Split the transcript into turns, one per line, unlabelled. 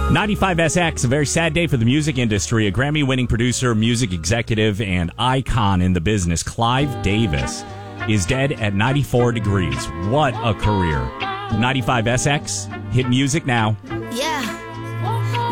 95SX, a very sad day for the music industry. A Grammy-winning producer, music executive, and icon in the business, Clive Davis, is dead at 94 degrees. What a career. 95SX, hit music now.